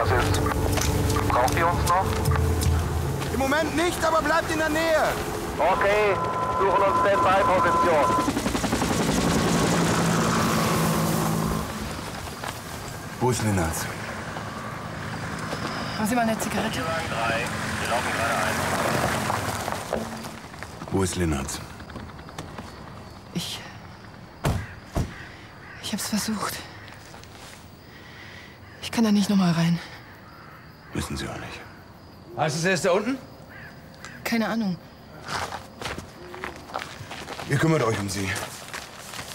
Was ist? Braucht ihr uns noch? Im Moment nicht, aber bleibt in der Nähe. Okay, suchen uns Standby-Position. Wo ist Lennartz? Haben Sie mal eine Zigarette? Hier Wagen 3. Wir laufen gerade ein. Wo ist Lennartz? Ich hab's versucht. Ich kann da nicht noch mal rein. Wissen Sie auch nicht. Heißt es, er ist da unten? Keine Ahnung. Ihr kümmert euch um sie.